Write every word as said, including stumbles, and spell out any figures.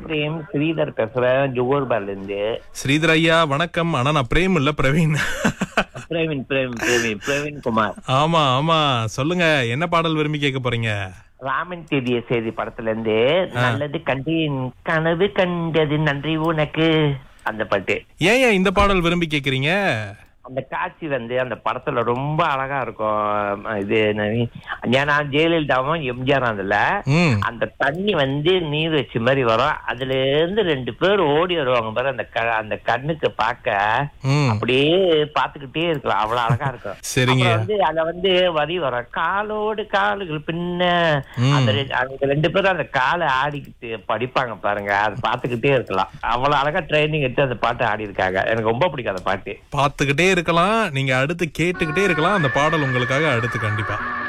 Frame Sridhar பேசுறேன் ஜுகூர்பார்ல இருந்து. ஸ்ரீதர் ஐயா வணக்கம். ஆனா நான் பிரேம் இல்ல, பிரவீன். பிரவீன் பிரேம் பிரவீன் பிரவீன் குமார். ஆமா ஆமா, சொல்லுங்க என்ன பாடல் விரும்பி கேட்க போறீங்க? ராமன் தேதிய செய்தி படத்துல இருந்து நல்லது கண்டேன் கனவு கண்டது நன்றி உனக்கு அந்த பாட்டு. ஏன் ஏன் இந்த பாடல் விரும்பி கேக்குறீங்க? அந்த காட்சி வந்து அந்த படத்துல ரொம்ப அழகா இருக்கும். இது ஏன்னா ஜெயலலிதாவும் எம்ஜிஆர் அதுல அந்த தண்ணி வந்து நீர் வச்சு மாதிரி வரும். அதுல இருந்து ரெண்டு பேர் ஓடி வருவாங்க பாரு, அந்த அந்த கண்ணுக்கு பாக்க அப்படியே பாத்துக்கிட்டே இருக்கலாம், அவ்வளவு அழகா இருக்கும். சரிங்க. வந்து அத வந்து வரி வரும், காலோடு காலுகள் பின்ன அந்த ரெண்டு பேரும் அந்த காலை ஆடிக்கிட்டு படிப்பாங்க பாருங்க, அது பாத்துக்கிட்டே இருக்கலாம். அவ்வளவு அழகா ட்ரைனிங் எடுத்து அந்த பாட்டு ஆடி இருக்காங்க. எனக்கு ரொம்ப பிடிக்கும் அந்த பாட்டு. பாத்துக்கிட்டே இருக்கலாம், நீங்க அடுத்து கேட்டுக்கிட்டே இருக்கலாம். அந்த பாடல் உங்களுக்காக அடுத்து கண்டிப்பா.